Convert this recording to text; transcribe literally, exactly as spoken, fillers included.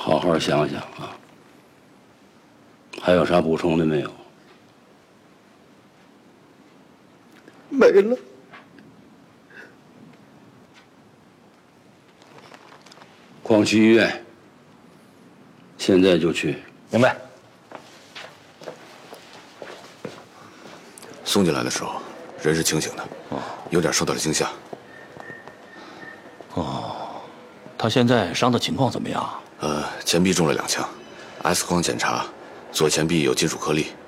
好好想想啊。还有啥补充的没有？ 没了。 广渠医院，现在就去。 明白。 送进来的时候，人是清醒的，有点受到了惊吓。 哦，他现在伤的情况怎么样？ 呃，前臂中了两枪 ，X 光检查，左前臂有金属颗粒，